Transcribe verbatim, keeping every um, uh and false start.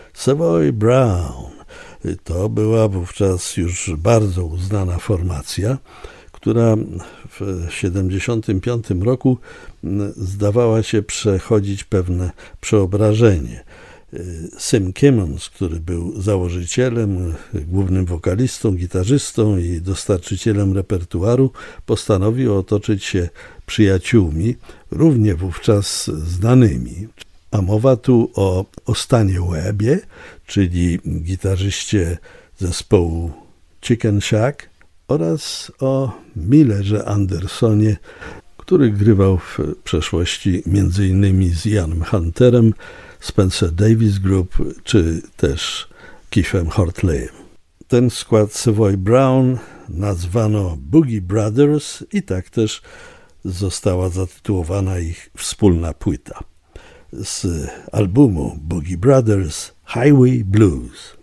Savoy Brown. To była wówczas już bardzo uznana formacja, która w siedemdziesiątym piątym roku zdawała się przechodzić pewne przeobrażenie. Sim Kimmons, który był założycielem, głównym wokalistą, gitarzystą i dostarczycielem repertuaru, postanowił otoczyć się przyjaciółmi, równie wówczas znanymi. A mowa tu o, o Stanie Webbie, czyli gitarzyście zespołu Chicken Shack, oraz o Millerze Andersonie, który grywał w przeszłości między innymi z Ianem Hunterem, Spencer Davis Group, czy też Keithem Hartleyem. Ten skład Savoy Brown nazwano Boogie Brothers i tak też została zatytułowana ich wspólna płyta. Z albumu Boogie Brothers Highway Blues.